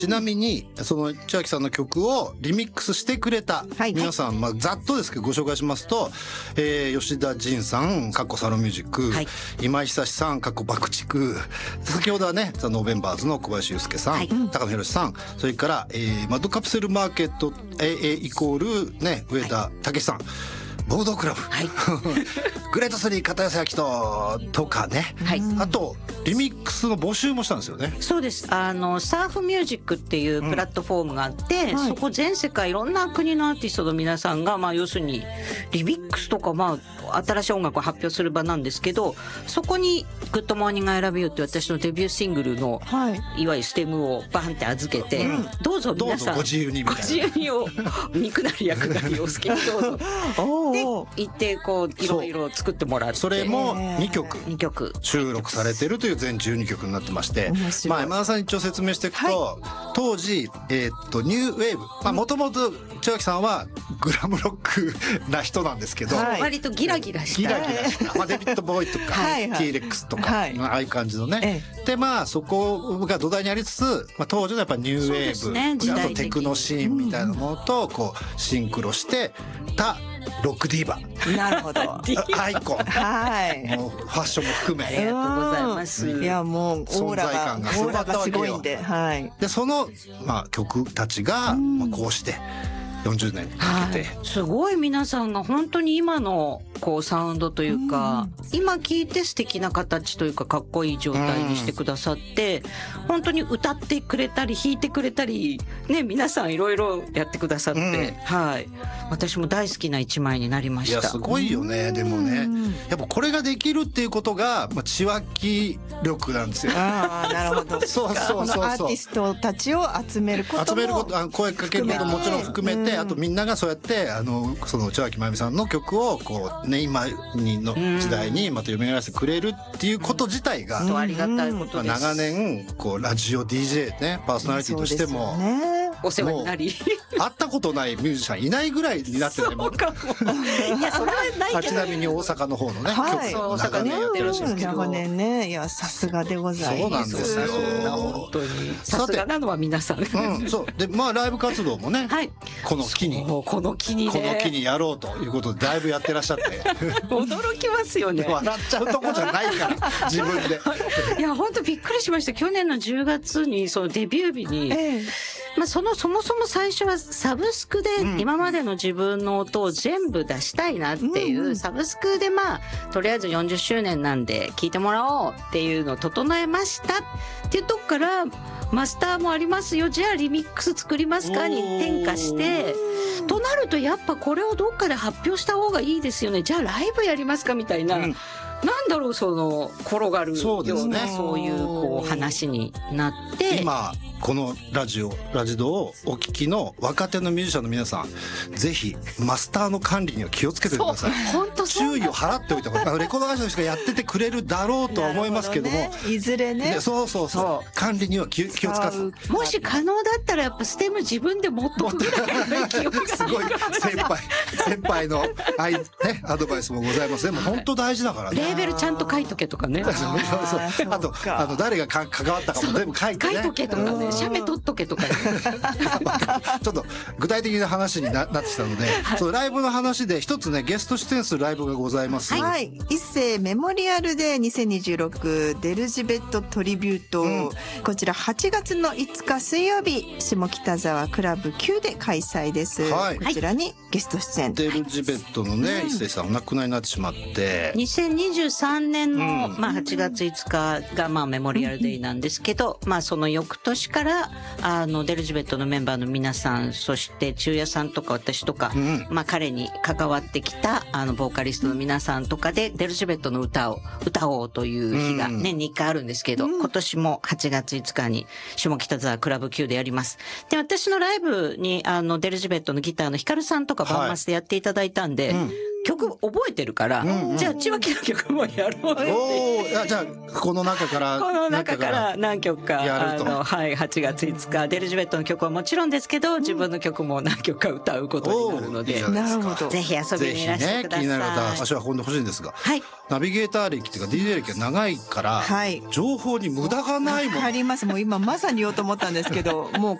ちなみにその千秋さんの曲をリミックスしてくれた皆さん、ざっとですけどご紹介しますと、吉田仁さんサロンミュージック、今井久志さん爆竹、先ほどはねザ・ノーベンバーズの小林祐介さん、高野宏さん、それから、マッドカプセルマーケット AA イコールね上田武さん、ボードクラブ、グレート3片寄明人とかね、あとリミックスの募集もしたんですよね。 そうです。サーフミュージックっていうプラットフォームがあって、そこ全世界いろんな国のアーティストの皆さんが、要するにリミックスとか、新しい音楽を発表する場なんですけど、そこにグッドモーニングアイラブユーって私のデビューシングルの、いわゆるステムをバンって預けて、どうぞ皆さんご自由にみたいな、 ご自由にを肉なり焼くなりお好きにどうぞで行っていろいろ作ってもらって、 それも2曲収録されてるという全12曲になってまして、山田さんに一応説明していくと、当時ニューウェーブ、もともと千秋さんはグラムロックな人なんですけど、 割とギラギラしたデビッド・ボーイとかT-レックスとかああいう感じのね、でそこが土台にありつつ、当時のやっぱニューウェーブ、あとテクノシーンみたいなものとシンクロしてたロックディーバ、 なるほど、 アイコン、もうファッションも含め、 ありがとうございます。 いやもうオーラがすごいんで、 でその曲たちがこうして40年かけて、 すごい皆さんが本当に今のサウンドというか、今聴いて素敵な形というかかっこいい状態にしてくださって、本当に歌ってくれたり弾いてくれたりね、皆さんいろいろやってくださって、私も大好きな一枚になりました。 いやすごいよね。でもねやっぱこれができるっていうことが千秋力なんですよ。 なるほど。 そうアーティストたちを集めることも声かけることももちろん含めて、あとみんながそうやってその千秋真由美さんの曲を今の時代にまた蘇らせてくれるっていうこと自体が、 ありがたいことです。 長年ラジオ DJ ねパーソナリティとしてもお世話になり、 会ったことないミュージシャンいないぐらいになってても、 いやそれはないけど、 ちなみに大阪の方のね、 大阪ねやってらっしゃるんですけど、 長年ね、いやさすがでございます。 そうなんですよ。 本当にさすがなのは皆さん。 そうでライブ活動もね、この機にやろうということでだいぶやってらっしゃって驚きますよね。 笑っちゃうとこじゃないから自分で。 いや本当びっくりしました。去年の10月にそのデビュー日に、そもそも最初はサブスクで今までの自分の音を全部出したいなっていう、サブスクでとりあえず40周年なんで聴いてもらおうっていうのを整えましたっていうとこから、マスターもありますよ、じゃあリミックス作りますかに転化して、となるとやっぱこれをどっかで発表した方がいいですよね、じゃあライブやりますかみたいな、なんだろうその転がるようなそういう話になって、 今このラジドをお聞きの若手のミュージシャンの皆さん、ぜひマスターの管理には気をつけてください。注意を払っておいた方が、レコード会社の人がやっててくれるだろうとは思いますけども、 いずれね、 そう管理には気を使って、 もし可能だったらやっぱステム自分で持っとくぐらい気をすごい先輩のアドバイスもございます。でも本当大事だからね。 レーベルちゃんと書いとけとかね。 あと誰が関わったかも全部書いてね。 書いとけとかね。写メ撮っとけとか、 ちょっと具体的な話になってきたので、そのライブの話で一つねゲスト出演するライブがございます。 一世メモリアルで2026デルジベットトリビュート、こちら8月の5日水曜日下北沢クラブ Q で開催です。こちらにゲスト出演。 デルジベットのね一世さんお亡くなりになってしまって、 2023年の8月5日がメモリアルデイなんですけど、その翌年からデルジベットのメンバーの皆さん、そして中也さんとか私とか、彼に関わってきたボーカリストの皆さんとかでデルジベットの歌を歌おうという日が年に1回あるんですけど、今年も8月5日に下北沢クラブ Q でやります。で、私のライブにデルジベットのギターのヒカルさんとかバンマスでやっていただいたんで、 曲覚えてるから、じゃあ千秋の曲もやろうって。 じゃあこの中から何曲かやると。 8月5日デルジベットの曲はもちろんですけど、自分の曲も何曲か歌うことになるので、 なるほど。 ぜひ遊びにいらしてください。 気になる方足を運んでほしいんですが、ナビゲーター歴っていうか DJ 歴が長いから、情報に無駄がないもん。 あります。もう今まさに言おうと思ったんですけど、もう